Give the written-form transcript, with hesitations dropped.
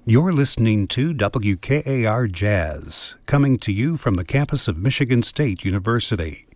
You're listening to WKAR Jazz, coming to you from the campus of Michigan State University.